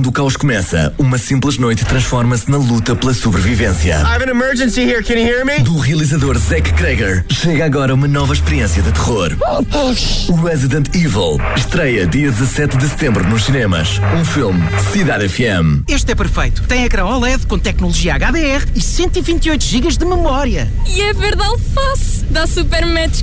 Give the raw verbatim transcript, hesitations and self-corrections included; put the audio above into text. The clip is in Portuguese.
o caos começa, uma simples noite transforma-se na luta pela sobrevivência. I have an emergency here, can you hear me? Do realizador Zack Cregger, chega agora uma nova experiência de terror. O Resident Evil estreia dia dezassete de setembro nos cinemas. Um filme Cidade F M. Este é perfeito. Tem ecrã O L E D com tecnologia H D R e cento e vinte e oito gigas de memória. E é verde alface. Dá super match